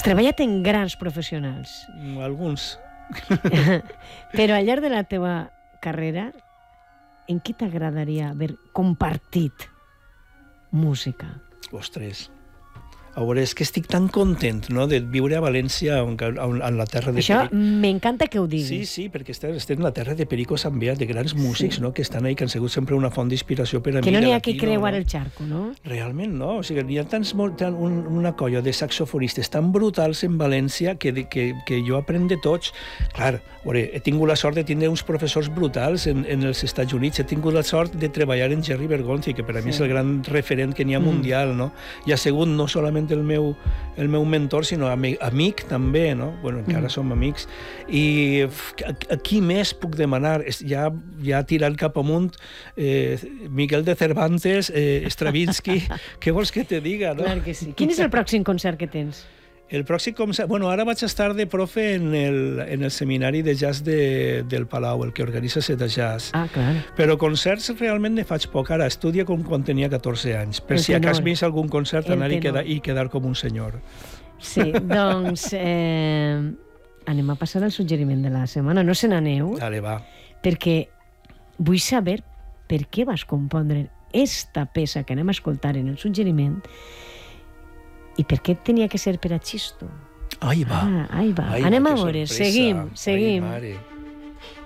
Has treballat en grans professionals. Alguns. Però al llarg de la teva carrera, en qui t'agradaria haver compartit música? Ostres. A veure, és que estic tan content, no?, de viure a València, en la terra de Això Perico. m'encanta que ho diguis. Sí, perquè estem en la terra de Perico Sanvea, de grans músics, no?, que estan ahí, que han sigut sempre una font d'inspiració per a mi. Que no n'hi ha qui creuar el charco, no? Realment no, o sigui, hi ha una colla de saxofonistes tan brutals en València que jo aprenc de tots. Clar, he tingut la sort de tindre uns professors brutals en els Estats Units, he tingut la sort de treballar en Jerry Bergonzi, que per a mi és el gran referent que n'hi ha mundial, no? I ha sigut no solament el meu mentor, sinó amic també, no? Bueno, encara som amics. I a qui més puc demanar? Ja tirant cap amunt, Miguel de Cervantes, Stravinsky, què vols que te diga, no? Clar que sí. Quin és el pròxim concert que tens? El pròxim concert... Bueno, ara vaig estar de profe en el seminari de jazz del Palau, el que organitza Set de Jazz. Ah, clar. Però concerts realment ne faig poc. Ara estudia com quan tenia 14 anys. Per si acas vist algun concert, anar i quedar com un senyor. Sí, doncs anem a passar al suggeriment de la setmana. No se n'aneu. Dale, va. Perquè vull saber per què vas compondre esta peça que anem a escoltar en el suggeriment. I per què tenia que ser per a Xisto? Ai, va. Anem a veure, seguim. Ai, mare.